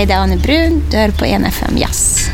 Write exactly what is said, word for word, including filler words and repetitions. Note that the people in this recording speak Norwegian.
Hei, det er Anne Brun. Du hører på en F M Jazz.